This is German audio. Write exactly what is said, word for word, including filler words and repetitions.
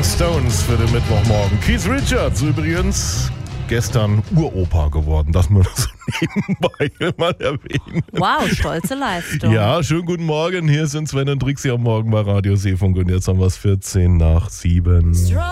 Rolling Stones für den Mittwochmorgen. Keith Richards übrigens gestern Uropa geworden, das muss man so nebenbei mal erwähnen. Wow, stolze Leistung. Ja, schönen guten Morgen. Hier sind Sven und Trixie am Morgen bei Radio Seefunk und jetzt haben wir es vierzehn nach sieben.